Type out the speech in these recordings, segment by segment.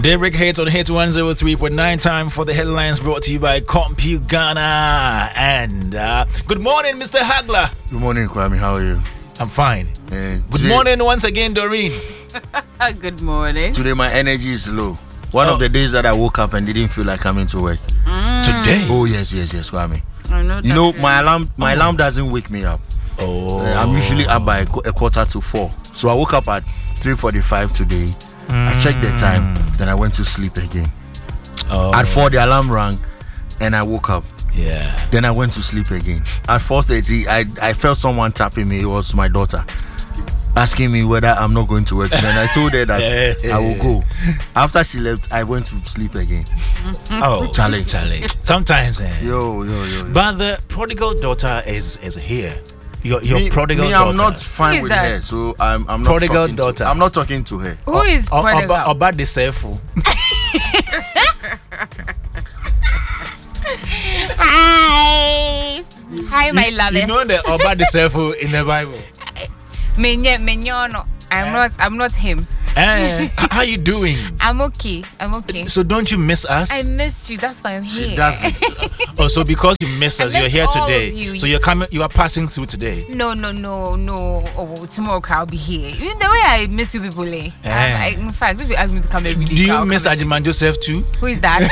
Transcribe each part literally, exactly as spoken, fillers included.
Derek Hits on Hit one oh three point nine. Time for the headlines brought to you by Compu Ghana. And uh, good morning, Mister Hagler. Good morning, Kwame. How are you? I'm fine. Uh, good today, morning once again, Doreen. Good morning. Today my energy is low. One oh. of the days that I woke up and didn't feel like coming to work. Mm. Today? Oh yes, yes, yes, Kwame. I know you know, my alarm, my oh. alarm doesn't wake me up. Oh. Uh, I'm usually up by a quarter to four. So I woke up at three forty-five today. Mm. I checked the time, then I went to sleep again. Oh. At four, the alarm rang, and I woke up. Yeah. Then I went to sleep again. At four thirty, I I felt someone tapping me. It was my daughter, asking me whether I'm not going to work. And I told her that I will go. After she left, I went to sleep again. Oh, Charlie, Charlie. Sometimes, eh? yo, yo, yo, yo. But the prodigal daughter is is here. Your your me, prodigal me, daughter. I'm not fine with that? her, so I'm I'm not prodigal talking daughter. To, I'm not talking to her. Who is o- prodigal? Oba, Oba the Sefu. Hi, hi, my you, lovers. You know the Oba the Sefu in the Bible. Menye, menyono. I'm not. I'm not him. Eh, how you doing? I'm okay. I'm okay. So don't you miss us? I missed you. That's why I'm here. She doesn't. Oh, so because you miss us, I you're miss here all today. of you. So you're coming. You are passing through today. No, no, no, no. Oh, tomorrow I'll be here. The way I miss you people, eh? Eh. Um, I, in fact, if you ask me to come every day, Do you I'll miss come every Ajiman Joseph too? day. Who is that?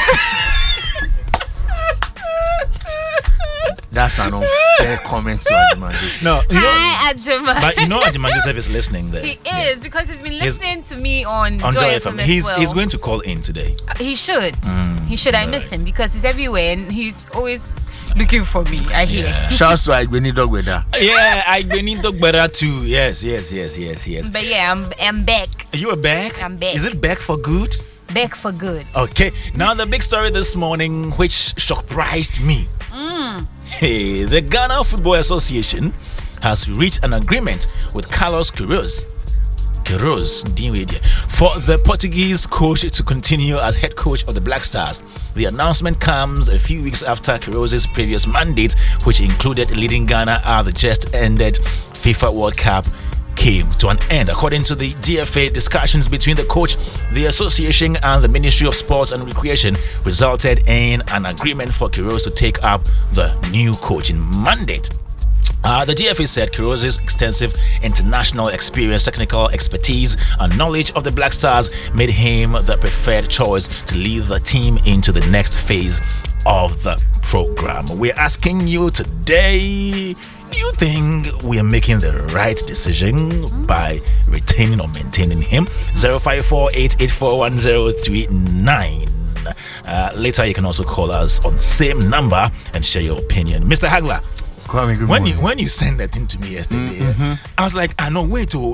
That's an unfair comment to Ajiman Joseph. No, you know, Hi, Ajima. but you know Ajiman Joseph is listening there. He Yeah. is because he's been He's- listening to me on, On Joy Joy F F M. M as He's well. he's going to call in today. He should. Mm, he should. I miss right. him because he's everywhere and he's always looking for me. I hear. Yeah. Shouts to Agbeni Dogweda. Yeah, I need to better too. Yes, yes, yes, yes, yes. But yeah, I'm I'm back. You are back? I'm back. Is it back for good? Back for good. Okay. Now the big story this morning, which surprised me. Mm. Hey, the Ghana Football Association has reached an agreement with Carlos Queiroz. Queiroz, for the Portuguese coach to continue as head coach of the Black Stars. The announcement comes a few weeks after Queiroz's previous mandate, which included leading Ghana at the just ended FIFA World Cup, came to an end. According to the G F A, discussions between the coach, the association, and the Ministry of Sports and Recreation resulted in an agreement for Queiroz to take up the new coaching mandate. Uh, the G F A said Queiroz's extensive international experience, technical expertise, and knowledge of the Black Stars made him the preferred choice to lead the team into the next phase of the program. We're asking you today, do you think we are making the right decision by retaining or maintaining him? zero five four, eight eight four, one zero three nine. Uh, later, you can also call us on the same number and share your opinion. Mister Hagler, Kwame, good when morning. you when you sent that thing to me yesterday, Mm-hmm. I was like, I know, wait to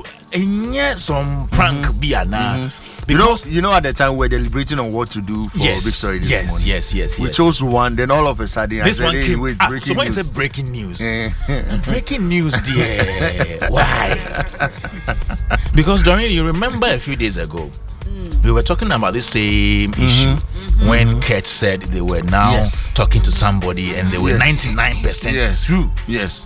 some prank Mm-hmm. be now. Mm-hmm. You know, you know, at the time we're deliberating on what to do for Yes, Big Story this yes, morning. yes, yes, We yes. chose one, then all of a sudden, This I said, one hey, came. wait, Ah, breaking so when you news. said breaking news, Eh. breaking news, dear. Why? Because Doreen, you remember a few days ago, we were talking about this same issue when Kurt said they were now Yes. talking to somebody and they were Yes. ninety-nine percent Yes. through. Yes.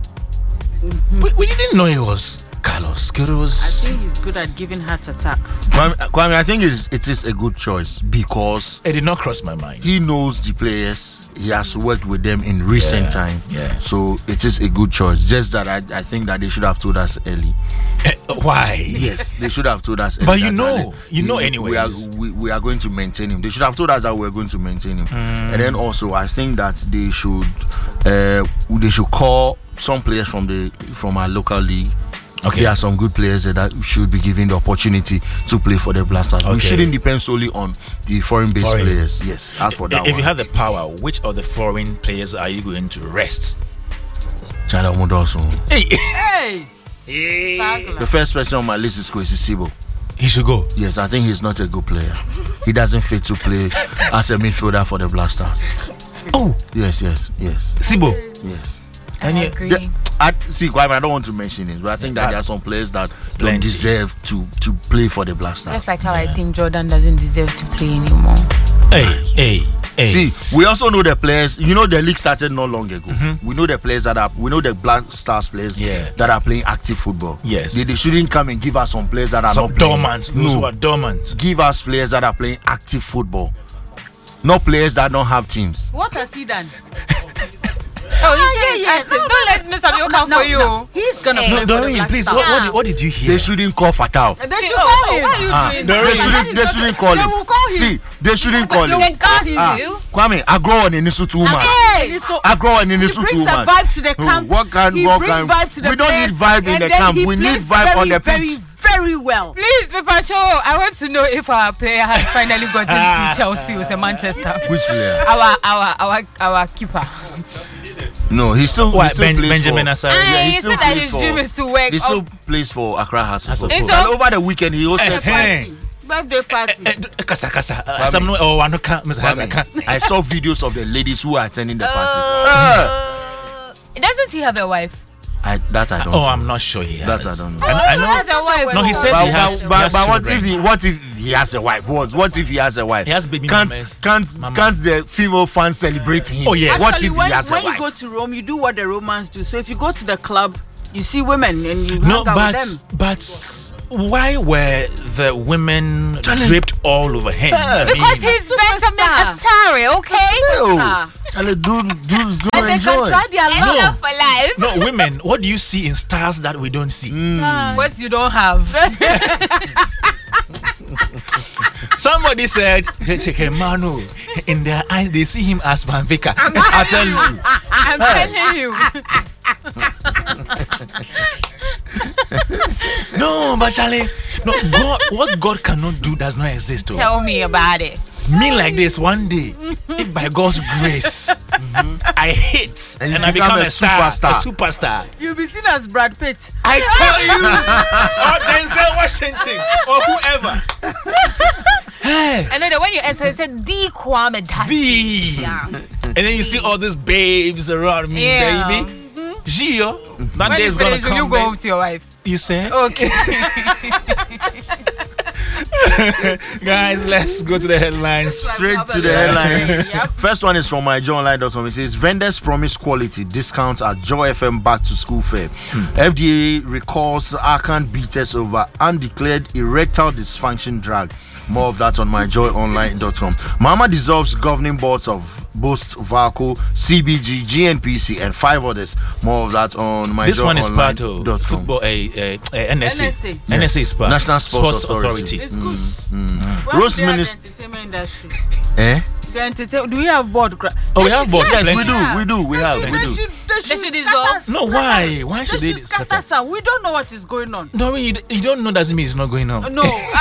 We, we didn't know it was Carlos I Queiroz. think he's good at giving heart attacks. Kwame, Kwame, I think it is, it is a good choice because It did not cross my mind. he knows the players. He has worked with them in recent Yeah, time. yeah. So it is a good choice. Just that I, I think that they should have told us early. Eh, Why? Yes, they should have told us early. But you that- know- that you know we- anyways. We are, we, we are going to maintain him. They should have told us that we are going to maintain him. And then also, I think that they should uh, they should call some players from the from our local league. Okay. There are some good players that should be given the opportunity to play for the Blasters. We Okay. shouldn't depend solely on the foreign-based Foreign. players. Yes, as for that If one. you have the power, which of the foreign players are you going to rest? China Mudoso. Hey, Hey. The first person on my list is Kwesi Sibo. he should go. Yes, I think he's not a good player. He doesn't fit to play as a midfielder for the Blasters. Oh, Yes, yes, yes, Sibo. yes. I And you- agree. The- I see, Kwame, I don't want to mention it, but I think that But- there are some players that Plenty. don't deserve to to play for the Blasters. Just like how I think Jordan doesn't deserve to play anymore. Hey, hey. Hey. See, we also know the players. You know, the league started not long ago. Mm-hmm. We know the players that are. We know the Black Stars players Yeah. that are playing active football. Yes. They, they shouldn't come and give us some players that are Some not playing. dormant. Those who No, are dormant. give us players that are playing active football. Not players that don't have teams. What has he done? Oh, he yeah, says yeah. active. No, Don't let Mister Abio come No, for you. no. He's gonna Hey. play No, for the Doreen, Black please. Stars. What, what, did, what did you hear? They shouldn't call Fatal. They should Oh, call oh, him. what are you Ah, doing? they Doreen. shouldn't. They shouldn't call They him. will call him. See, they shouldn't call They him. will They got Ah, you. Kwame, I grow on in this two man. Hey, so I grow on in he this two brings a man. vibe to the camp. What kind? He What brings kind? vibe to the We don't players, need vibe in and the then camp. he We need plays vibe on very, the very, pitch. very well. Please, Papacho, I want to know if our player has finally gotten to Chelsea or Manchester. Which player? Our, our, our, our keeper. No, he still, he What, still ben, plays Benjamin for, Asare? Ah, he he still said that plays his for- dream is to work. He still up. plays for Accra Hasselhoff. And And so- over the weekend, he hosted. Eh, eh. Birthday party. Eh, Kasa, kasa. Uh, some no- oh, I don't count, Mister Kwame, Hadaka. I saw videos of the ladies who are attending the party. Uh, doesn't he have a wife? I, that I don't Oh, know. I'm not sure he has. That I don't know. I, I He know. has a wife. No, he said But, he has, but, but, he has but what if children. he what if he has a wife? What what if he has a wife? He has baby can't mamas. can't Mama. can't the female fans celebrate him? Oh, yes. What Actually, if when, he has when a you wife? go to Rome, you do what the Romans do. So if you go to the club, you see women and you No, hang out but with them. but why were the women draped all over him? I Because mean, he's Benjamin Asare, okay? Yo, Ah. Charlie, dude, dudes go And they enjoy. can try their And luck. love for life. no women. What do you see in stars that we don't see? What you don't have. Somebody said, hey, hey, Manu, in their eyes they see him as Van Vika. I tell you. I'm telling you. No, but Charlie, no, God, what God cannot do does not exist. Oh. Tell me about it. Me like this one day, if by God's grace, I hit And and, you I become become a a star, superstar. a superstar. You'll be seen as Brad Pitt. I tell you, or Denzel Washington, or whoever. Hey, I know that when you enter, it said the Kwame Daddy. B. Yeah. And then you see all these babes around me, Yeah. baby. Gio, that When day you is gonna finish, will you come. go babe. home to your wife? You say? Okay. Guys, let's go to the headlines. Straight to the headlines. First one is from my joy online dot com. It says vendors promise quality discounts at Joy F M back to school fair. F D A recalls Arcan beaters over undeclared erectile dysfunction drug. More of that on my joy online dot com. Mama dissolves governing boards of Boost, Valco, C B G, G N P C, and five others. More of that on my This joy one is online part of dot com. football, a uh, uh, N S A. N S A. N S A is part. National Sports Authority. It's good. Mm. Well, Rose they are the Minister. entertainment industry. Eh? The entertain- do we have board? Gra- Oh, we They have should- board, yes, Yes, we plenty. do. Yeah. We do. We They have. should- We they do. should- they should should dissolve. scatter- No, why? Why They should they should scatter scatter? some. We don't know what is going on. No, you, you don't know doesn't mean it's not going on. No.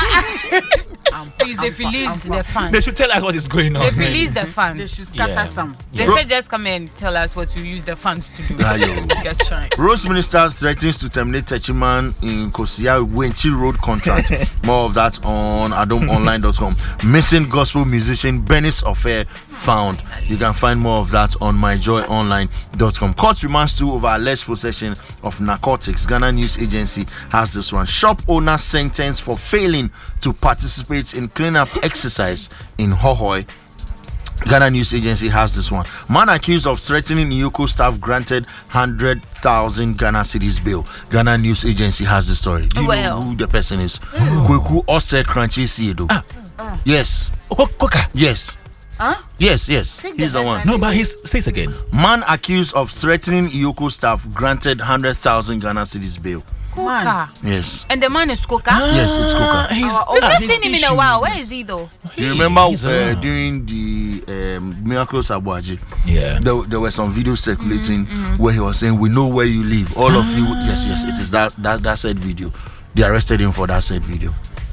I'm- Please, they I'm fine, I'm released fine. the fans. They should tell us what is going on. They released the They fans. should scatter Yeah. some. They Bro- said just come and tell us what you use the funds to do. Ah, yo. Get trying. Rose Minister threatens to terminate Techiman in Kosia Wenchi Road contract. More of that on adom online dot com. Missing gospel musician Benis Affair found. You can find more of that on my joy online dot com. Court remands two over alleged possession of narcotics. Ghana News Agency has this one. Shop owner sentenced for failing to participate in cleanup exercise in Hohoi. Ghana News Agency has this one. Man accused of threatening Iyoko staff granted one hundred thousand Ghana cedis bail. Ghana News Agency has the story. Do you Well. know who the person is? Kweku Ose Crunchy Siedo. Yes, Oh, Coca. yes. Huh? Yes, yes. He's the one. No, but he's say it again. Man accused of threatening Iyoko staff granted one hundred thousand Ghana cedis bail. Kuka. Yes. And the man is Kuka. Yes, it's Coca. Ah, He's, We've ah, not his seen him in a issue. while. Where is he though? You remember He's uh, around. during the um, Miracles Abuaji? Yeah. There, there were some videos circulating where he was saying, "We know where you live, all of you." Yes, yes, it is that that that said video. They arrested him for that said video.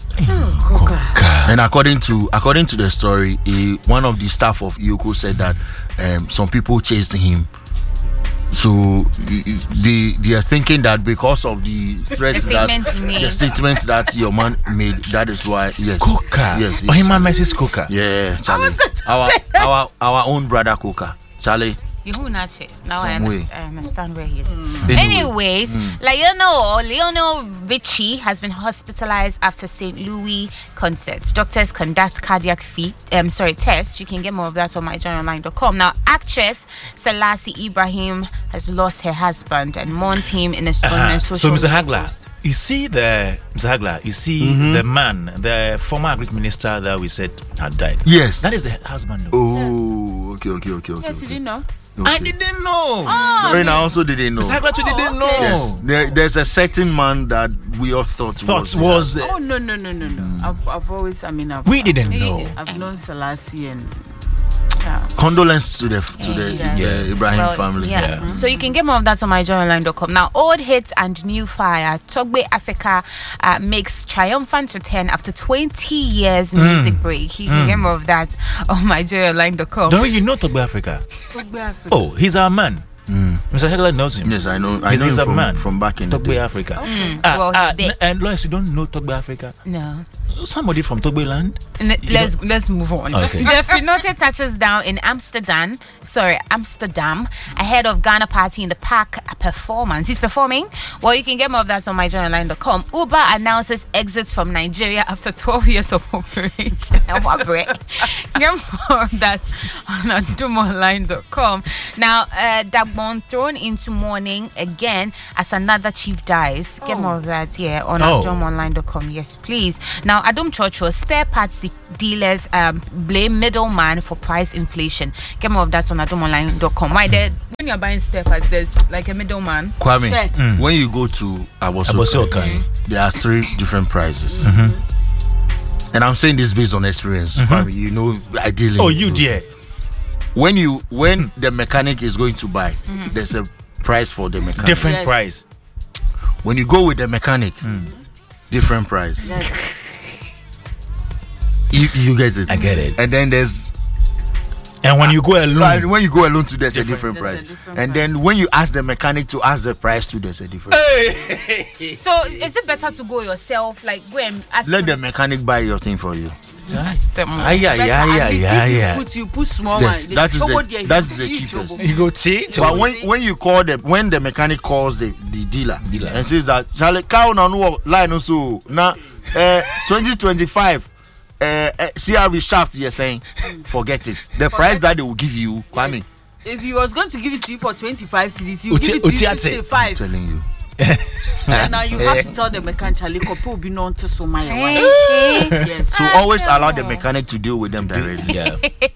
And according to according to the story, a, one of the staff of Iyoko said that um, some people chased him. So y- y- they they are thinking that because of the threats The that statement he made. the statement that your man made, that is why. Yes, Coca. Yes, Oh, yes. him and Missus Coca. Yeah, Charlie. was going to Our say that. our our own brother Coca. Charlie, You who not it? Now I Some way. understand, I understand where he is. Anyway. Anyways, Lionel Lionel Richie has been hospitalized after Saint Louis concerts. Doctors conduct cardiac feet, um, sorry, tests. You can get more of that on my joy online dot com. Now, actress Selassie Ibrahim has lost her husband and mourns him in a, on Uh-huh. a So, social Mister media Hagler, post. you see the Mister Hagler, you see Mm-hmm. the man, the former agric minister that we said had died. Yes. That is the husband. Though. Oh, okay, okay, okay, okay. Yes, you okay. didn't know. I Okay. didn't know. Lorraine, I also didn't know. Mister Hagler, you Oh, didn't okay. know. Yes, there, there's a certain man that we all thought, Thoughts was. was Oh no no no no no! I've, I've always I mean I've we didn't know. I've known Selassie and yeah. Condolence to the to the, Yeah. the Ibrahim Well, family. Yeah. So you can get more of that on my joy online dot com. Now, old hits and new fire. Togbe Africa uh, makes triumphant return after twenty years music break. You can get more of that on my joy online dot com. Don't you know Togbe Africa? Togbe Africa. Oh, he's our man. Mister Hagler knows him. Yes, I know. I He's, know he's him a from, man from back in the Togbe day. Africa. Mm. Ah, Well, he's ah, big. n- and Lois, you don't know Togbe Africa? No. Somebody from Togbe land? N- let's let's move on. Okay. Jeffrey Notte touches down in Amsterdam. Sorry, Amsterdam ahead of Ghana Party in the Park performance. He's performing. Well, you can get more of that on my joy online dot com. Uber announces exits from Nigeria after twelve years of operation. Get more of that on adum online dot com. Now, uh, Dagbon thrown into mourning again as another chief dies. Get more of that here on Oh. adum online dot com. Yes, please. Now, Adom Chocho, spare parts de- dealers um, blame middleman for price inflation. Get more of that on adom online dot com. Why there? When you're buying spare parts, there's like a middleman. Kwame, Yeah. when you go to Abosoka, Abosoka. there are three different prices. And I'm saying this based on experience. Kwame, you know, ideally. Oh, you dear. When you when the mechanic is going to buy, there's a price for the mechanic. Different Yes. price. When you go with the mechanic, different price. Yes. You, you get it. I get it. And then there's And when you go and alone, when you go alone too, there's a different There's a price. different and price. then when you ask the mechanic to ask the price too, there's a different. So, is it better to go yourself? Like, go and ask Let the mechanic buy your thing for you. some. Ah, yeah, Better, yeah, at yeah, least yeah, if you yeah. Put you put small Yes, one. that is the- trouble there, that's you- the you cheapest. trouble. You go see. But when when you call the when the mechanic calls the, the dealer, Dealer. and says that Charlie cow on what line also now uh twenty twenty-five uh, uh C R V shaft you're saying forget it. The price that they will give you, Kwame, If he was going to give it to you for twenty-five cedis, you Uti- give it to you Utiate. sixty-five. I'm telling you. And now you have to tell the mechanic, Charlie, kope will be known to so my wife. Yes. So always allow the mechanic to deal with them directly. Yeah.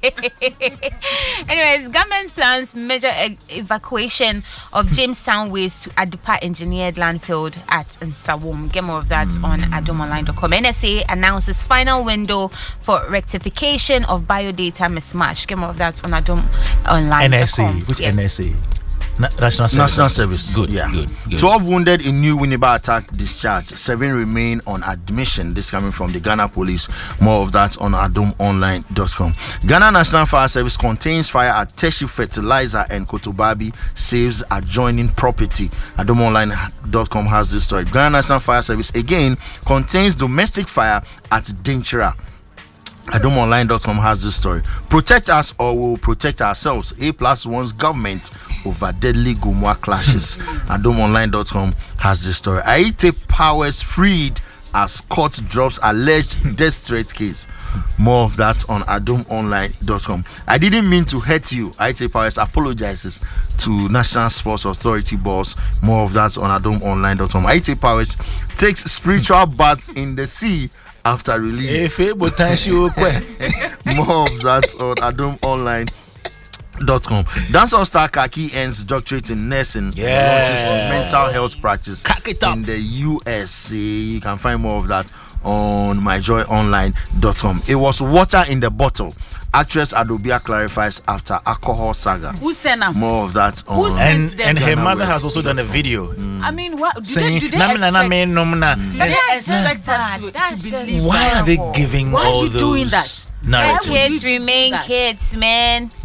Anyways, government plans major e- evacuation of Jamestown waste to Adipa Engineered Landfill at Nsawam. Get more of that on adom online dot com. N S A announces final window for rectification of biodata mismatch. Get more of that on adom online dot com. N S A. Which Yes. N S A? Na- National Service. National Service. Good. Yeah. Good. Good. twelve wounded in new Winneba attack discharged. Seven remain on admission. This coming from the Ghana Police. More of that on adom online dot com. Ghana National Fire Service contains fire at Teshi Fertilizer and Kotobabi, saves adjoining property. adom online dot com has this story. Ghana National Fire Service again contains domestic fire at Dinchira. adom online dot com has this story. Protect us or we'll protect ourselves. A plus one's government over deadly Gumwa clashes. adom online dot com has this story. Aite Powers freed as court drops alleged death threat case. More of that on adom online dot com. I didn't mean to hurt you. Aite Powers apologizes to National Sports Authority boss. More of that on adom online dot com. Aite Powers takes spiritual bath in the sea after release. Efe Botanshi Okwe. More of that on adom online dot com. Dancehall star Kaki ends doctorate in nursing. Yeah. Launches mental health practice Cock it up. in the U S A. You can find more of that on my joy online dot com. It was water in the bottle. Actress Adobia clarifies after alcohol saga. Who sent him? More of that Who on. sent And them? and her Ghana mother Web. has also done a video I mean, what do they, saying, do they "Nami na na expect, me nom na." do they That's expect bad. us to, That's to just believe Why that? are they giving Why are all you those doing that? Let narratives? Why would kids you do remain that? kids, man. Eh?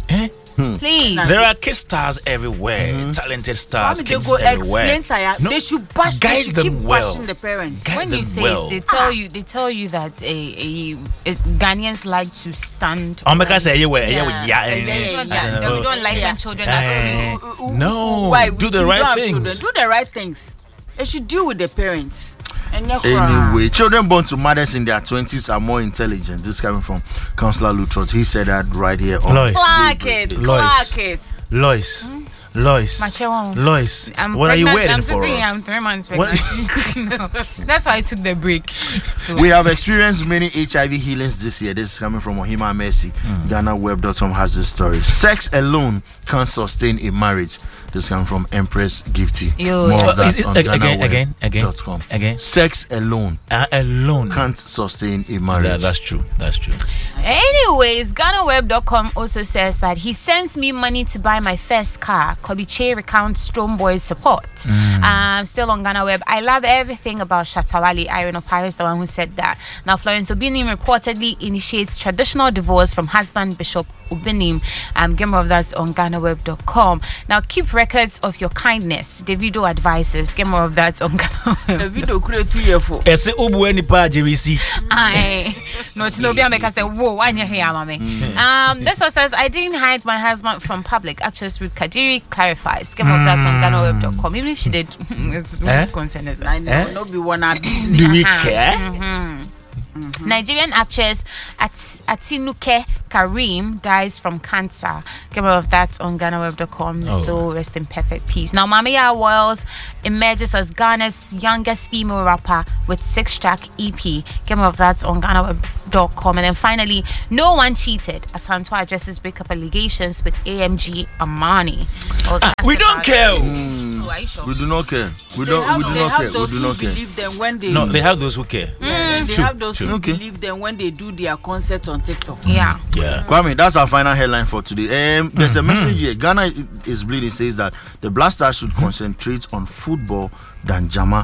Please. There are kid stars everywhere, Mm-hmm. talented stars, They kids go everywhere. explain tire. No, They should bash. They guide should them keep well. bashing the parents. Guide When you them say well. it, they tell you they tell you that a, a, a Ghanaians like to stand. Oh, because say you were, Yeah. yeah, yeah, Yeah, yeah, yeah, It's not yeah. that, that we don't like Yeah. when children Eh. are free. Ooh, ooh, ooh, No, why? do We the don't right have things. children. Do the right things. They should deal with the parents. And Anyway, children born to mothers in their twenties are more intelligent. This coming from Councillor Lutrot. He said that right here on Lois. Clark it, Lois. Clark it. Lois, Lois, Machewa. Lois. I'm What are you pregnant. waiting I'm for? sitting here. I'm three months What? pregnant. No, that's why I took the break. So We have experienced many H I V healings this year. This is coming from Ohima Mercy. Ghana Web dot com has this story. Sex alone can't sustain a marriage. This is coming from Empress Gifty. Yo, More yeah. of that Is it- on again, Ghana again, Web again, dot com. again? Sex alone Uh, alone. can't sustain a Yeah, marriage. that's true. That's true. Anyways, Ghana Web dot com also says that he sends me money to buy my first car. Kobiche recounts Stone Boys support. Um, still on Ghana Web. I love everything about Shatawali. Iron of Paris, the one who said that. Now, Florence Obinim reportedly initiates traditional divorce from husband Bishop Obinim. Um, get more of that on Ghana Web dot com. Now, keep records of your kindness. Davido advises. Get more of that on Ghana Web. The video create two years for. Ese ubu any pa receipt. Aye. No, it's no be make us say, whoa, why you here, mommy? Um, this one says, I didn't hide my husband from public. Actress Ruth Kadiri clarifies. Get more of that on Ghana Web dot com. Even if she did, it's Eh? whose concern is I that? know, Eh? no be one of business. Do we Uh-huh. care? Nigerian actress At- Atinuke Karim dies from cancer. Get more of that on Ghana Web dot com. Oh. So rest in perfect peace. Now, Mamiya Wells emerges as Ghana's youngest female rapper with six-track E P. Get more of that on Ghana Web dot com. And then finally, no one cheated. Asantwa addresses breakup allegations with A M G Amani. Oh, Ah, that's we don't about- care. Oh, are you sure? We do not care. We They don't. have, We do they not have care. We those do who not care. believe them when they. No, they have those who care. and they True, have those true. who Okay. believe them when they do their concert on TikTok. Yeah. Yeah. Kwame, that's our final headline for today. Um, there's a message here. Ghana i- is bleeding. Says that the Black Stars should concentrate on football than Jama.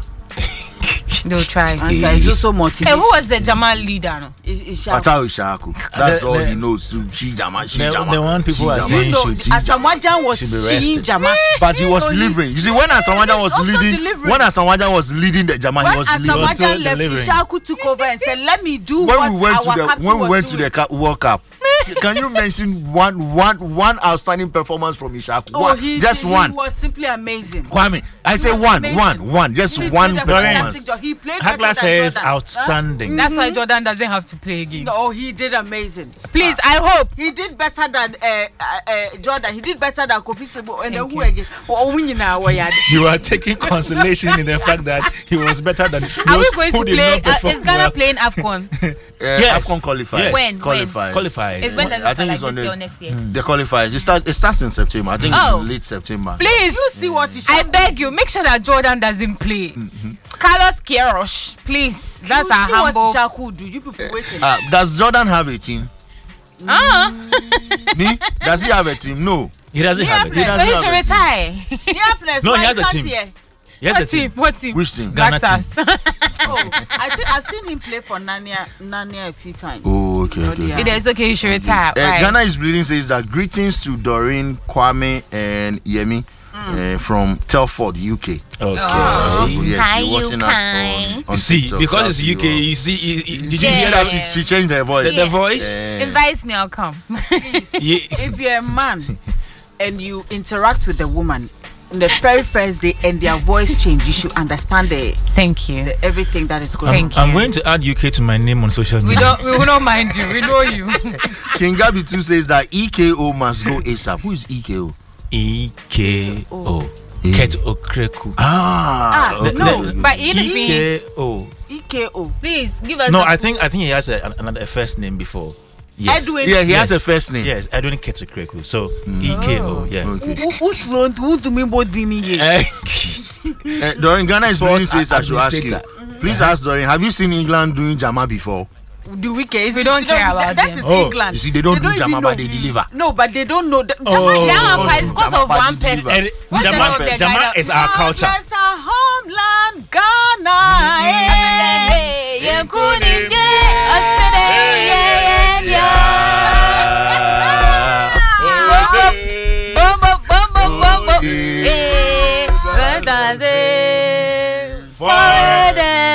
They'll try. And so it's also Hey, motivation. who was the Jamal leader? No? It's, it's sharp. Patao Ishaku. That's The- all the- he knows. To she Jama, she The- Jama. the one people she are Jama. saying You know, should- Asamoah was should be seeing rested. Jama. But he was So he- delivering. You see, when Asamoah was also leading, delivering. when Asamoah was leading the Jama, he When was leading. was still Asamoah left, delivering. Ishaku took over and said, "Let me do When what we went to our the captain when we was went to doing." the Ca- World Cup, can you mention one one one outstanding performance from Ishaku? Oh, One, he, just he, one. He was simply amazing. Kwame, I say was one, amazing. one, one, just He one did a performance. fantastic job. He played better Hagler than says Jordan. outstanding. That's why Jordan doesn't have to play again. Huh? No, he did amazing. Please, I hope. He did better than uh, uh, uh, Jordan. He did better than Kofi Sebo. And then Thank who you. again? Oh, we know where you are. You are taking consolation in the fact that he was better than. Are we those going who to did play? not Uh, perform is Ghana well. playing AFCON? Uh, Yes. AFCON qualifies. Yes. When? Qualifies. Qualifies. It's when does I it think like it's on this the- year or next year? The qualifiers. It starts. It starts in September. I think Oh. it's late September. Please, You see what he I shot? beg you, make sure that Jordan doesn't play. Carlos Queiroz, please. That's you our see humble. what Ishaku do. You people waiting. Uh, does Jordan have a team? Ah, Me? Does he have a team? No. He doesn't Yeah, have it. please. so doesn't he have should a retire. Nearness, No, he why has a can't team. he? Yes, What the team. team? What team? Which team? Black Ghana Stars. Oh, I think I've seen him play for Nania, Nania a few times. Oh, okay, No, okay. they okay. It is okay. You should retire. Uh, Right. Ghana is bleeding says that greetings to Doreen, Kwame, and Yemi uh, from Telford, U K. Okay. Oh. So, yes, Hi, you're watching U K. us on, on See, TikTok. because Shout it's to U K, you all. you see, you- you- did you Yeah. hear See that? that she, she changed her voice. The, the voice? Eh, Invite me, I'll come. Yeah. If you're a man and you interact with a woman on the very first day and their voice change, you should understand the, Thank you. the everything that is going Thank on. I'm you. going to add U K to my name on social We media. don't. We will not mind you. We know you. King Gabi too says that E K O must go ASAP. Who is E K O? E K O. Eh. Ket Okreku. Ah, Ah, okay. no, But even E if he, K O. E K O. please give us. No, the I think I think he has a, another first name before. Yes. Edwin. Yeah, he Yes. has a first name. Yes, Edwin Ketukreku. So E K O. Yeah. Okay. Who- Who's thrown? Who's the main both being here? Eh, Uh, Doreen, Ghana is bleeding Sports says I should ask you. administrator. Please ask Doreen, have you seen England doing Jama before? The weekend. We don't care about that. them. Is Oh, England. You see, they don't do even Jama, know. but they deliver. No, but they don't know. That, Oh. Jama is That Oh, one is because Jama of one Party person. and What's the Jama, name of the guy Jama that- is our culture. That's our homeland, Ghana. eh. Hey, you couldn't get us today. Yeah, yeah, yeah.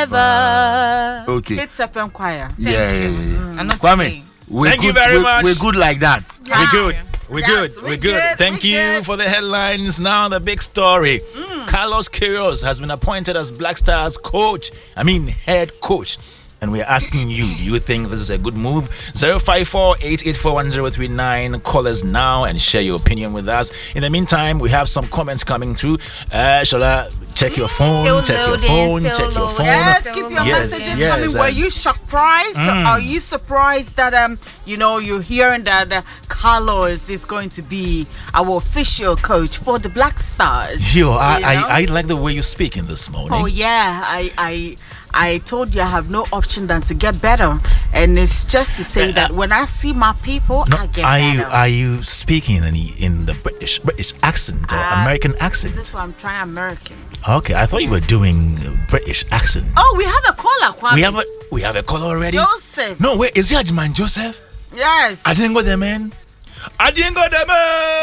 forever. Okay. It's F M choir. Yeah, yeah, yeah, yeah. I'm not Kwame, playing. we're Thank good, you very we're, much. We're good like that. We're good. We're Yes, good. we We're good. good, Thank we you good. for the headlines. Now the big story. Carlos Queiroz has been appointed as Black Stars coach. I mean head coach. And we are asking you, do you think this is a good move? zero five four, eight eight four, one zero three nine. Call us now and share your opinion with us. In the meantime, we have some comments coming through. Uh, shall I check your phone? Still check loading, your phone. still Check your loading. phone. Yes, Yes, keep your yes, messages yes, coming. Were um, you surprised? Are you surprised that um you know you're hearing that uh, Carlos is going to be our official coach for the Black Stars? Yo, I, You know? I, I like the way you're speaking this morning. Oh yeah, I I I told you I have no option than to get better, and it's just to say that when I see my people, No, I get are you better. are you speaking in the, in the British British accent or Uh, American accent? This one I'm trying American. Okay, I thought you were doing uh, British accent. Oh, we have a caller, Kwame. We have a we have a call already. Joseph. No, wait, is it Ajman Joseph? Yes. I didn't go there, man. I didn't go there,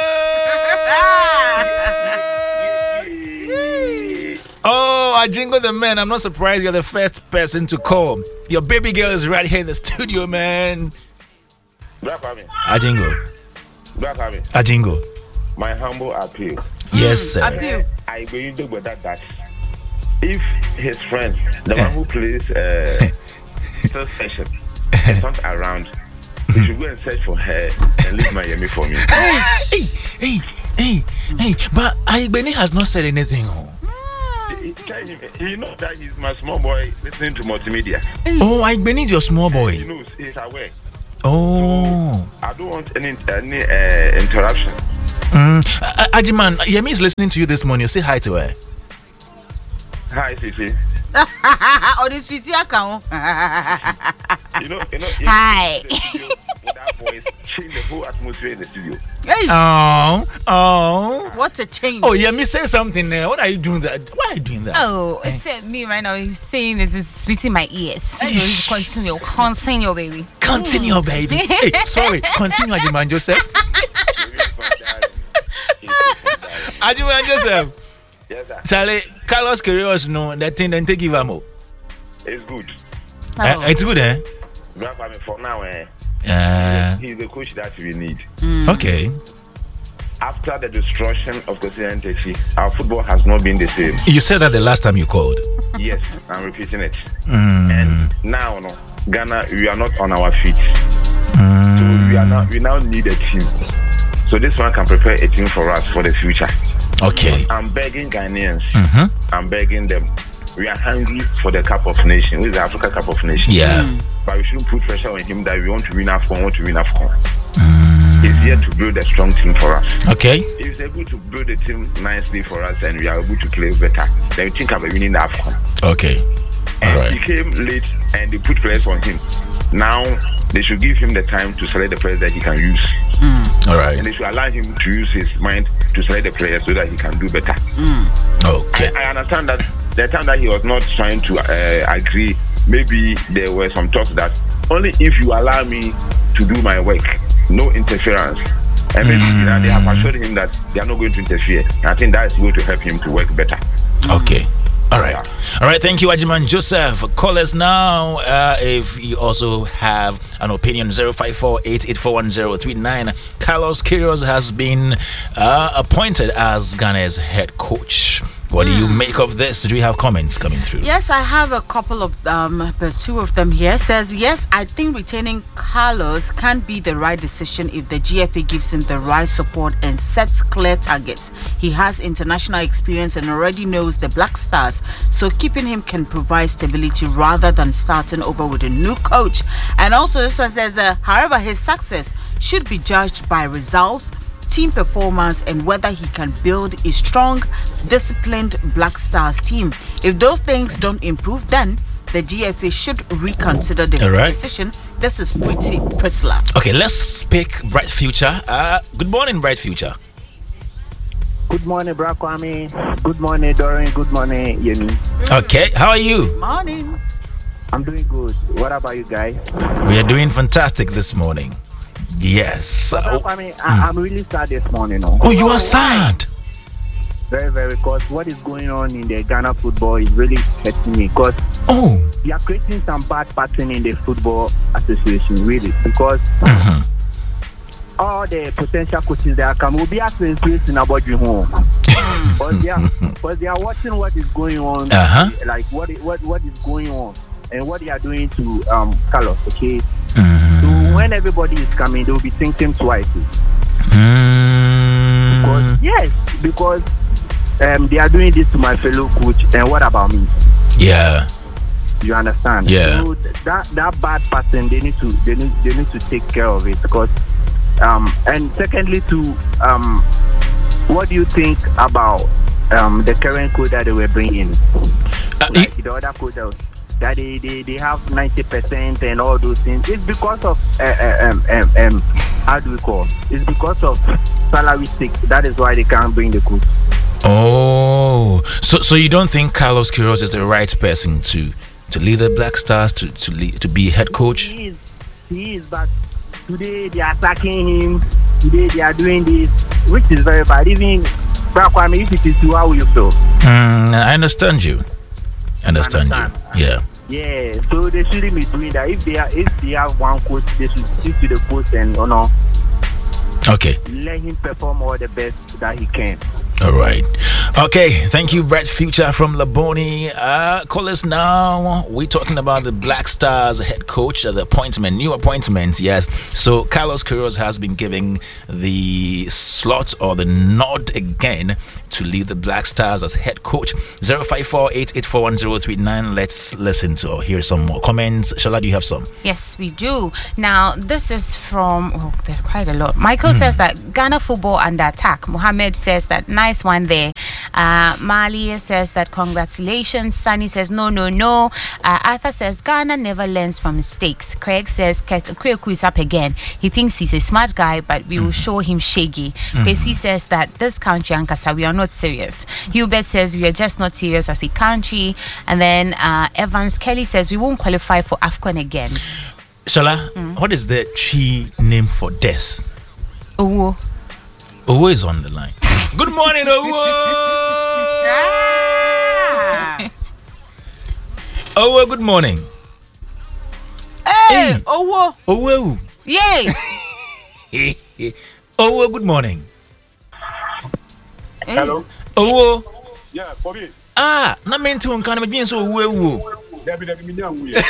man. Oh, I jingle the man. I'm not surprised you're the first person to call. Your baby girl is right here in the studio, man. Black Army, I jingle. Black Army, I jingle. my humble appeal. Yes, sir. Appeal. I believe with that that if his friend, the one who plays uh, first session, is not around, he should go and search for her and leave Miami for me. Hey, hey, hey, hey. But Aigbeni has not said anything. Oh, He, tell him, he knows that he's my small boy listening to multimedia. oh Aigbeni is your small He boy. knows, he's aware. Oh. I don't want any any uh, interruption. Mm. Uh, Ajiman, Yemi is listening to you this morning. Say hi to her. Hi, Sisi. Oh, the sweetie account. You know, you know. Hi. In the studio, with that voice, change the whole atmosphere in the studio. Hey, Oh, oh. what a change. Oh, Yemi, say something there. What are you doing that? Why are you doing that? Oh, except me right now. He's saying it is sweet in my ears. So he's continue, continue, baby. Continue, baby. Hey, sorry. Continue, Ajiman Joseph. Ajiman Joseph. Yes, sir. Charlie, Carlos Queiroz, no, that thing, then take give him more. It's good. Oh. It's good, eh? Black Army, for now, eh, Uh, he's the coach that we need. okay. After the destruction of President Techi, our football has not been the same. You said that the last time you called. Yes, I'm repeating it. Mm. And now, no, Ghana, we are not on our feet. Mm. So we are now, we now need a team. So this one can prepare a team for us for the future. Okay. I'm begging Ghanaians. Mm-hmm. I'm begging them. We are hungry for the Cup of Nations. With the Africa Cup of Nations. Yeah. But we shouldn't put pressure on him that we want to win AFCON, want to win AFCON. Mm. He's here to build a strong team for us. Okay. If he's able to build a team nicely for us and we are able to play better, then we think about winning the AFCON. Okay. All And right. he came late and they put players on him. Now they should give him the time to select the players that he can use. All right. And they should allow him to use his mind to select the players so that he can do better. Okay. I understand that the time that he was not trying to uh, agree, maybe there were some talks that only if you allow me to do my work, no interference. And maybe you know, they have assured him that they are not going to interfere. I think that is going to help him to work better. Okay. All right. All right. Thank you, Ajiman Joseph. Call us now uh, if you also have an opinion. zero five four, eight eight four, one zero three nine. Carlos Queiroz has been uh, appointed as Ghana's head coach. What do you make of this? Do you have comments coming through? Yes, I have a couple of um, but two of them here. Says yes, I think retaining Carlos can be the right decision if the G F A gives him the right support and sets clear targets. He has international experience and already knows the Black Stars, so keeping him can provide stability rather than starting over with a new coach. And also, this one says, uh, however, his success should be judged by results, team performance, and whether he can build a strong, disciplined Black Stars team. If those things don't improve, then the G F A should reconsider the All right. decision. This is Pretty Prisla. Okay, let's pick Bright Future. Uh, good morning, Bright Future. Good morning, Bra Kwame. Good morning, Dorian. Good morning, Yemi. Okay, how are you? Morning. I'm doing good. What about you guys? We are doing fantastic this morning. Yes. Bra Uh, Kwame, I, I'm really sad this morning. Oh, oh, you are sad. Very, very. Because what is going on in the Ghana football is really hurting me. Because Oh. they are creating some bad pattern in the football association, really. Because Mhm. all the potential coaches that come will be asking in about you home. But they are, but they are watching what is going on, Uh-huh. like what i- what what is going on and what they are doing to um Carlos. Okay, Mhm. so when everybody is coming, they will be thinking twice. Mm. Because yes, because um they are doing this to my fellow coach, and what about me? Yeah. You understand? Yeah. So th- that that bad pattern, they need to they need they need to take care of it. Because um and secondly, to um what do you think about um the current coach that they were bringing? Uh, Like the other coach that, that they, they they have ninety percent and all those things. It's because of uh, uh, um, um um how do we call? It's because of salary sake. That is why they can't bring the coach. Oh, so so you don't think Carlos Queiroz is the right person to to lead the Black Stars to to lead, to be head coach? He is, he is, but today they are attacking him. Today they are doing this, which is very bad. Even Brakwame, if it is you, how will you feel? Mm, I understand you. Understand, Understand. you. Yeah. Yeah, so they shouldn't be doing that. If they are, if they have one coach, they should stick to the coach and you know, Okay. let him perform all the best that he can. All right. Okay. Thank you, Brett Future from Laboni. Uh, call us now. We're talking about the Black Stars head coach, uh, the appointment, new appointment. Yes. So Carlos Queiroz has been given the slot or the nod again to lead the Black Stars as head coach. zero five four eight eight four one zero three nine. Let's listen to or hear some more comments. Shala, do you have some? Yes, we do. Now, this is from, oh, there's quite a lot. Michael says that Ghana football under attack. Mohammed says that nice one there. Uh, Mali says that congratulations. Sunny says no, no, no. Uh, Arthur says Ghana never learns from mistakes. Craig says Kweku is up again. He thinks he's a smart guy, but we will show him shaggy. Kwesi says that this country, Ankasa, we are not serious. Hubert says we are just not serious as a country. And then uh, Evans Kelly says we won't qualify for AFCON again. Shala, what is the Chi name for death? Oh, Owo is on the line. Good morning, Owo. Owo, good morning. Hey, oh, Owo. yay! Owo, good morning. Hello. Owo. Yeah, Bobby. Ah, na menti won kan me dwen so owo ewu. Debbie, Debbie, me now. You,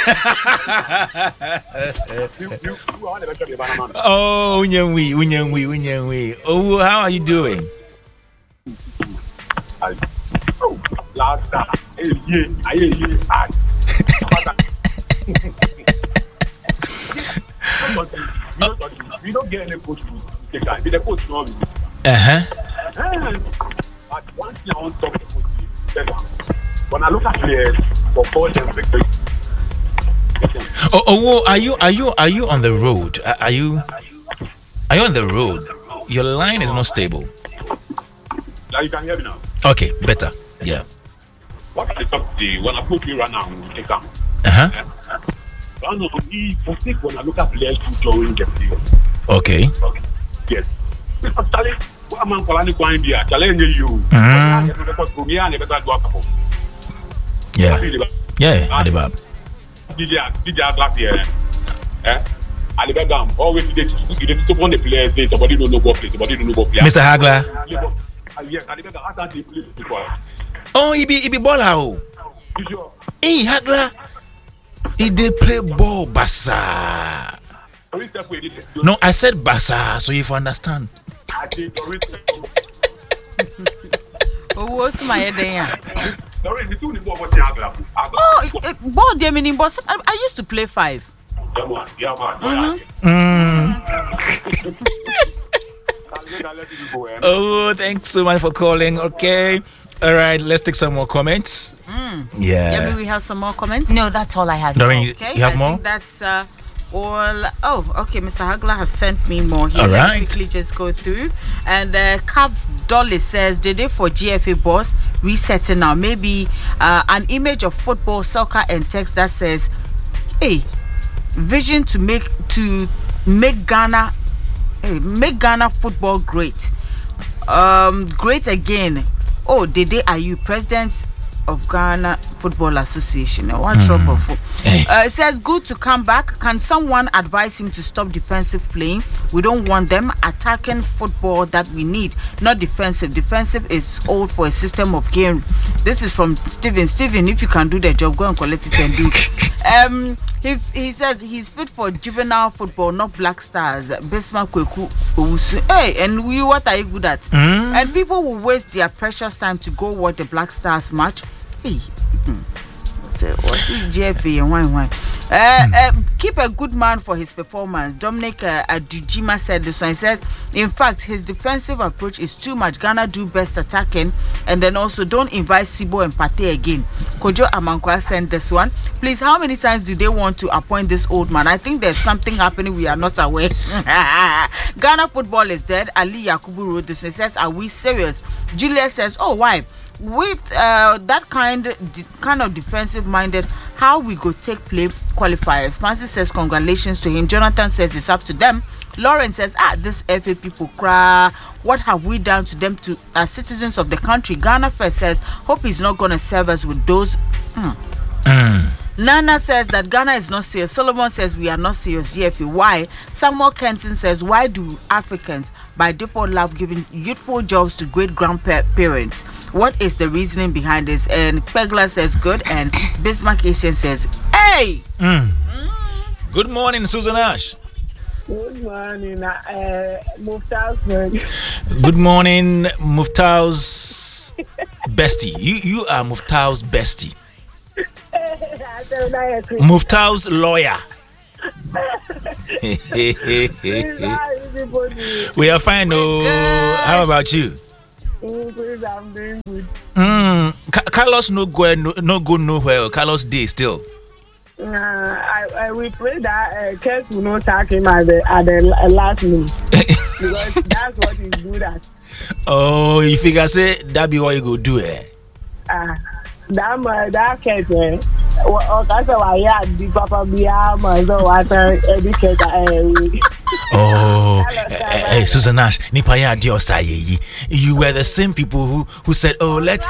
you, you are the better man. Oh, unyanwi, unyanwi, unyanwi. Owo, how are you doing? Oh, last time. Hey, yeah, I hear you. We don't get any coach to take that. Be the coach, no. Uh-huh. But one thing I want to talk to the coach is when I look at players for four and victory. Oh, Owo, are you are you are you on the road? Are are you Are you on the road? Your line is not stable. Now you can hear me now. Okay, better. Yeah. What I talk to you, when I put you right now, we take them. Uh-huh. I know he forsake when I look at players who join the field. Okay. Okay. Yes. Actually, what am I calling you? India challenge you. Mm. Yeah. Yeah, Adibab. D J, D J last year. Eh? Alibaba, always they they stop on the players. They somebody don't know what play. Somebody don't know what play. Mister Hagler. Yes, Alibaba has to play before. Oh, he be he be baller. Oh. You sure? Hey, Hagler. He did play ball, Bassa. No, I said Bassa, so if you understand. oh, what's my idea? Oh, it, it, ball game in boss. I, I used to play five. Mm. Oh, thanks so much for calling. Okay. All right, let's take some more comments. Mm. Yeah. Yeah, maybe we have some more comments. No, that's all I have. Doreen, you, Okay, you have I more? think that's uh, all. Oh, okay. Mister Hagler has sent me more here. All Let me right. quickly just go through. And uh, Cav Dolly says, "Did it for G F A boss resetting now? Maybe uh, an image of football, soccer, and text that says, hey, vision to make to make Ghana, hey, make Ghana football great, um, great again." Oh, Dede Ayu, president of Ghana Football Association. What trouble for? Uh, it says, good to come back. Can someone advise him to stop defensive playing? We don't want them attacking football that we need, not defensive. Defensive is old for a system of game. This is from Steven. Steven, if you can do the job, go and collect it and do it. Um, he, he said he's fit for juvenile football, not Black Stars. Bismarck Kweku Owusu. Hey, and you, what are you good at? Mm. And people will waste their precious time to go watch the Black Stars match. Hey, what's it, G F A and why why? Uh, uh, keep a good man for his performance. Dominic uh, Adujima said this one. He says, in fact, his defensive approach is too much. Ghana do best attacking, and then also don't invite Sibo and Pate again. Kojo Amankwa sent this one. Please, how many times do they want to appoint this old man? I think there's something happening we are not aware. Ghana football is dead. Ali Yakubu wrote this. He says, are we serious? Julius says, oh, why? With uh, that kind de- kind of defensive minded, how we go take play qualifiers? Francis says congratulations to him. Jonathan says it's up to them. Lauren says, ah, this F A people cry. What have we done to them to as citizens of the country? Ghana First says, hope he's not going to serve us with those. Mm. Mm. Nana says that Ghana is not serious. Solomon says we are not serious. G F A. Why? Samuel Kenton says, why do Africans by default love giving youthful jobs to great grandparents? What is the reasoning behind this? And Pegler says good, and Bismarck Asian says, hey! Mm. Mm. Good morning, Susan Ash. Good morning, uh, Muftau's. Good morning, Muftau's bestie. You you are Muftau's bestie. Muftau's lawyer. We are fine. Oh, how about you? I'm doing good. Mm, Ca- Carlos no go no, no go nowhere. Carlos day still. Uh, I, I we pray that uh, Kes will not attack him at the at the last minute because that's what he's good at. Oh, you figure say that be what you go do, eh? Ah, uh, that man, that Kes, eh? Oh, that's why yeah, the Papa Bia man, so what educate eh. Oh, hey, Susan Nash, nipa ya Dios aye. You were the same people who who said, "Oh, let's."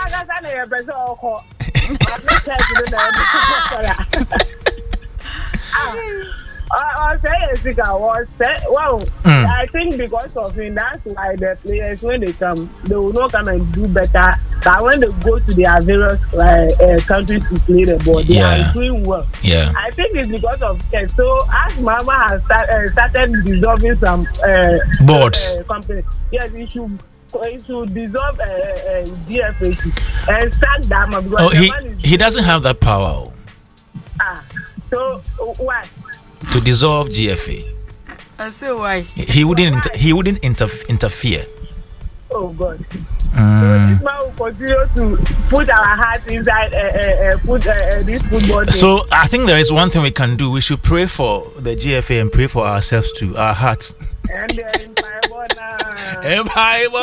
I say yes, I was well. Mm. I think because of him, that's why the players when they come, they will not come and do better. But when they go to their various uh, uh, countries to play the ball, they yeah. are doing well. Yeah. I think it's because of that. So as Mama has start, uh, started dissolving some uh, boards, uh, companies, yes, it should. It should dissolve uh, uh, D F A and sack that man. Oh, he he doesn't have that power. Ah, so what? To dissolve G F A. I say why? He wouldn't. Inter- he wouldn't inter- interfere. Oh God. Mm. So this man will continue to put our hearts inside. Uh, uh, uh, put uh, uh, this football. Thing. So I think there is one thing we can do. We should pray for the G F A and pray for ourselves too. Our hearts. And they're in Bible now. In Bible.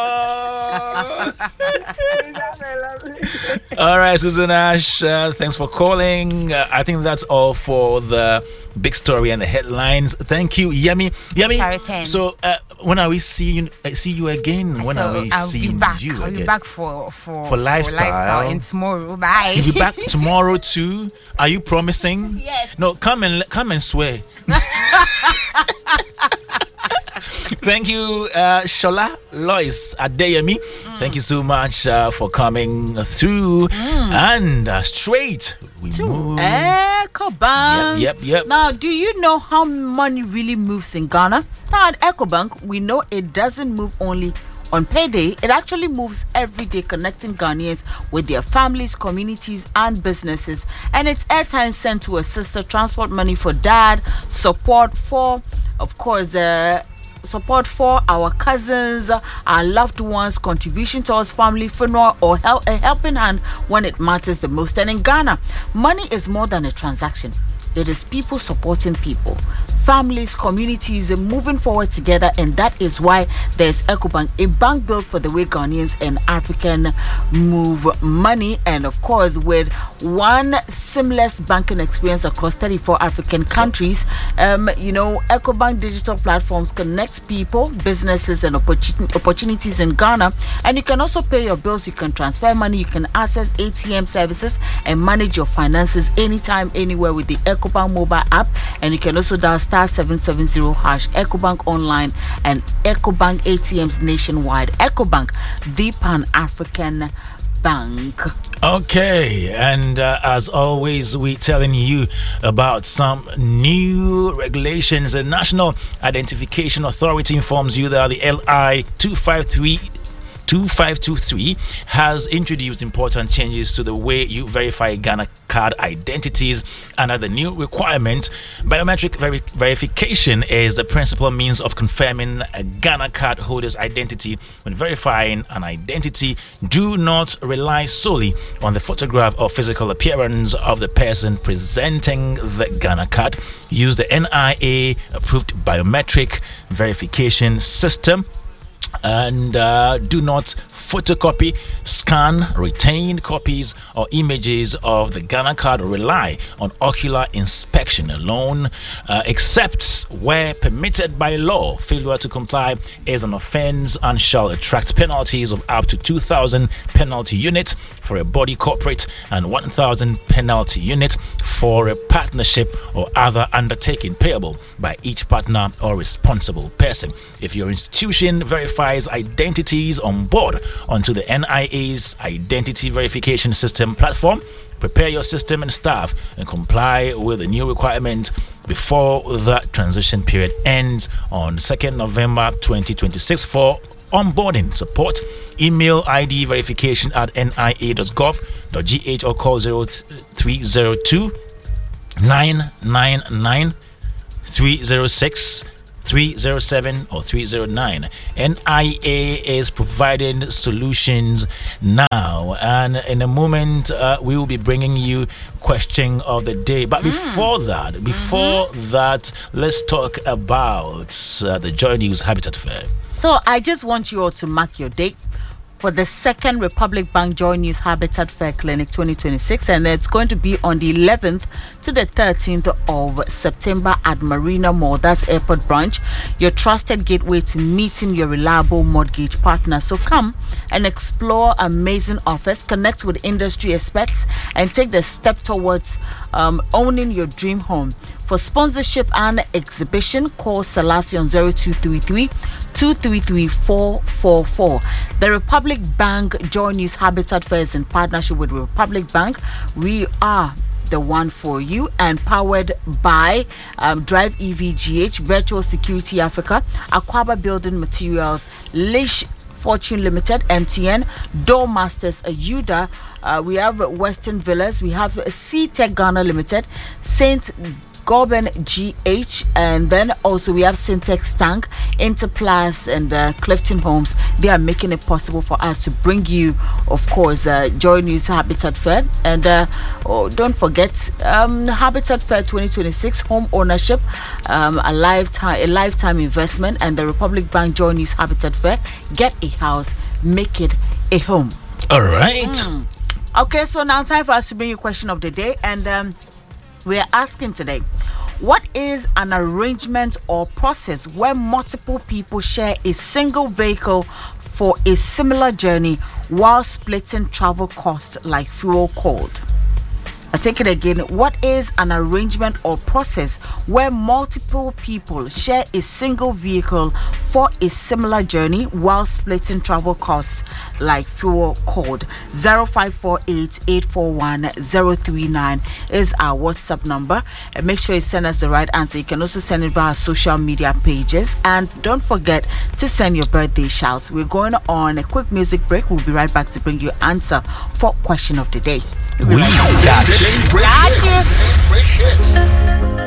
All right, Susan Ash. Uh, thanks for calling. Uh, I think that's all for the big story and the headlines. Thank you, Yummy. Yummy. So uh, when are we seeing uh, see you again? When so are we I'll seeing be back. you I'll again? be back for for, for lifestyle. For lifestyle and tomorrow. Bye. You'll be back tomorrow too. Are you promising? Yes. No, come and come and swear. Thank you, uh, Shola Lois Adeyemi. Mm. Thank you so much uh, for coming through. Mm. And uh, straight we to move. EcoBank. Yep, yep, yep. Now, do you know how money really moves in Ghana? Now, at EcoBank, we know it doesn't move only on payday. It actually moves every day, connecting Ghanaians with their families, communities, and businesses. And it's airtime sent to a sister, transport money for dad, support for, of course, uh, support for our cousins, our loved ones, contribution towards family funeral, or help, a helping hand when it matters the most. And in Ghana, money is more than a transaction. It is people supporting people, families, communities, and moving forward together. And that is why there's EcoBank, a bank built for the way Ghanaians and African move money. And of course, with one seamless banking experience across thirty-four African countries. Um, you know, EcoBank digital platforms connect people, businesses, and opportun- opportunities in Ghana. And you can also pay your bills, you can transfer money, you can access A T M services, and manage your finances anytime, anywhere with the EcoBank mobile app. And you can also dial star seven seven zero hash EcoBank online and EcoBank A T Ms nationwide. EcoBank, the Pan-African Bank. Okay, and uh, as always, we're telling you about some new regulations. The National Identification Authority informs you that the L I two five three two five two three has introduced important changes to the way you verify Ghana card identities. Under the new requirement, biometric veri- verification is the principal means of confirming a Ghana card holder's identity. When verifying an identity, do not rely solely on the photograph or physical appearance of the person presenting the Ghana card. Use the N I A approved biometric verification system. And uh, do not photocopy, scan, retain copies or images of the Ghana card or rely on ocular inspection alone, uh, except where permitted by law. Failure to comply is an offense and shall attract penalties of up to two thousand penalty units for a body corporate and one thousand penalty unit for a partnership or other undertaking payable by each partner or responsible person. If your institution verifies identities on board onto the N I A's identity verification system platform, prepare your system and staff and comply with the new requirement before the transition period ends on second November twenty twenty-six. For onboarding support, email I D verification at N I A dot gov dot G H or call zero three zero two nine nine nine three zero six three zero seven or three zero nine. N I A is providing solutions now, and in a moment uh, we will be bringing you question of the day. But before mm. that, before mm-hmm. that, let's talk about uh, the Joy News Habitat Fair. So I just want you all to mark your date for the second Republic Bank Joy News Habitat Fair Clinic twenty twenty-six, and it's going to be on the eleventh to the thirteenth of September at Marina Mall. That's Airport Branch, your trusted gateway to meeting your reliable mortgage partner. So come and explore amazing offers, connect with industry experts, and take the step towards um, owning your dream home. For sponsorship and exhibition, call Selassie on zero two three three two three three four four four. The Republic Bank Joy News Habitat Fair is in partnership with Republic Bank. We are the one for you, and powered by um, Drive E V G H, Virtual Security Africa, Aquaba Building Materials, Lish Fortune Limited, M T N, Door Masters, Ayuda. Uh, we have Western Villas, we have C Tech Ghana Limited, Saint Goben G H, and then also we have Syntex Tank, Interplus, and uh, Clifton Homes. They are making it possible for us to bring you, of course, uh, Joy News Habitat Fair. And uh, oh, don't forget, um, Habitat Fair twenty twenty-six, home ownership, um, a lifetime, a lifetime investment, and the Republic Bank Joy News Habitat Fair. Get a house, make it a home. All right. Mm. Okay, so now time for us to bring you question of the day, and um, we are asking today, what is an arrangement or process where multiple people share a single vehicle for a similar journey while splitting travel costs like fuel cost? I take it again. What is an arrangement or process where multiple people share a single vehicle for a similar journey while splitting travel costs like fuel cost? zero five four eight, eight four one, zero three nine is our WhatsApp number. And make sure you send us the right answer. You can also send it via our social media pages. And don't forget to send your birthday shouts. We're going on a quick music break. We'll be right back to bring you answer for question of the day. We got you. Got you.